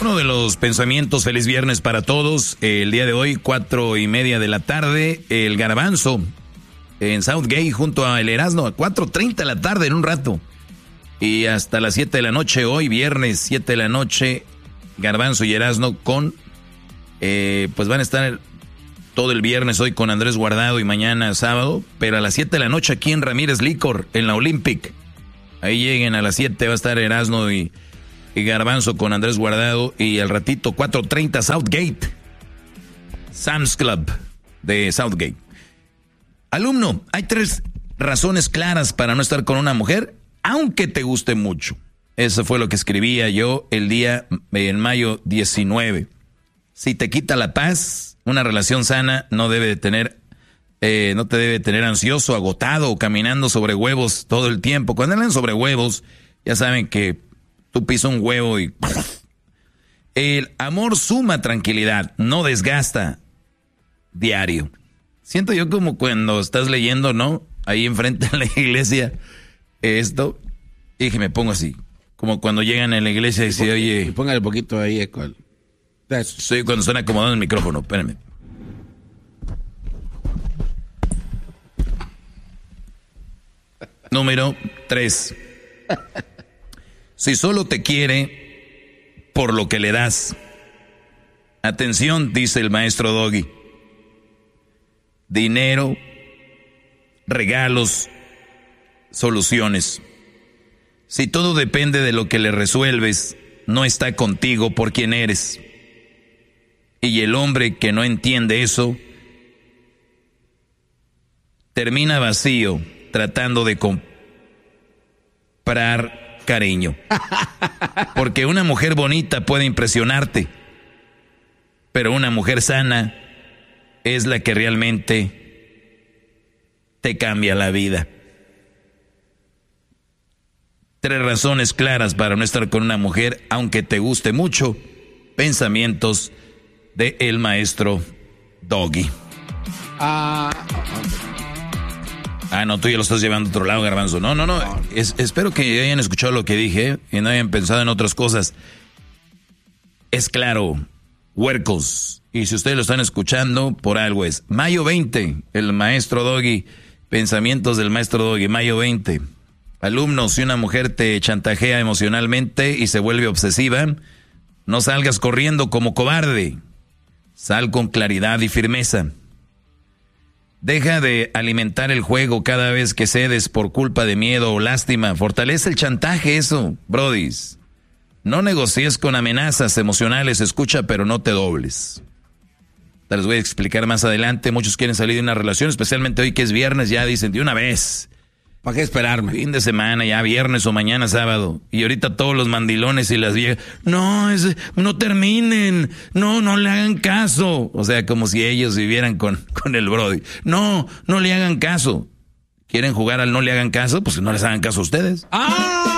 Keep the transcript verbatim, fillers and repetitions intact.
Uno de los pensamientos, feliz viernes para todos. El día de hoy, cuatro y media de la tarde, el Garbanzo en Southgate junto a el Erasmo a cuatro treinta de la tarde en un rato. Y hasta las siete de la noche, hoy viernes, siete de la noche, Garbanzo y Erasmo con, eh, pues van a estar todo el viernes hoy con Andrés Guardado y mañana sábado, pero a las siete de la noche aquí en Ramírez Licor, en la Olympic. Ahí lleguen a las siete, va a estar Erasmo y, y Garbanzo con Andrés Guardado, y al ratito cuatro treinta Southgate, Sam's Club de Southgate. Alumno, hay tres razones claras para no estar con una mujer, aunque te guste mucho. Eso fue lo que escribía yo el día en mayo diecinueve. Si te quita la paz, una relación sana no debe de tener, eh, no te debe tener ansioso, agotado o caminando sobre huevos todo el tiempo. Cuando hablan sobre huevos, ya saben que tú pisas un huevo y... El amor suma tranquilidad, no desgasta. Diario. Siento yo como cuando estás leyendo, ¿no? Ahí enfrente de la iglesia, esto, y que me pongo así. Como cuando llegan a la iglesia y dicen, oye... Póngale un poquito ahí, eco. Sí, cuando están acomodando el micrófono, espérenme. Número tres. Si solo te quiere por lo que le das. Atención, dice el maestro Doggy. Dinero, regalos, soluciones. Si todo depende de lo que le resuelves, no está contigo por quien eres. Y el hombre que no entiende eso, termina vacío tratando de comprar cariño. Porque una mujer bonita puede impresionarte, pero una mujer sana es la que realmente te cambia la vida. Tres razones claras para no estar con una mujer, aunque te guste mucho. Pensamientos de el maestro Doggy. Ah, ah, no, tú ya lo estás llevando a otro lado, Garbanzo. No, no, no. Es, espero que hayan escuchado lo que dije y no hayan pensado en otras cosas. Es claro, huercos. Y si ustedes lo están escuchando, por algo es. Mayo veinte, el maestro Doggy. Pensamientos del maestro Doggy, mayo veinte. Alumnos, si una mujer te chantajea emocionalmente y se vuelve obsesiva, no salgas corriendo como cobarde. Sal con claridad y firmeza. Deja de alimentar el juego cada vez que cedes por culpa de miedo o lástima. Fortalece el chantaje, eso, brodis. No negocies con amenazas emocionales, escucha pero no te dobles. Te les voy a explicar más adelante. Muchos quieren salir de una relación, especialmente hoy que es viernes, ya dicen de una vez. ¿Para qué esperarme? Fin de semana, ya viernes o mañana sábado. Y ahorita todos los mandilones y las viejas, no, es, no terminen, no, no le hagan caso. O sea, como si ellos vivieran con, con el brody. No, no le hagan caso. ¿Quieren jugar al no le hagan caso? Pues no les hagan caso a ustedes. ¡Ah!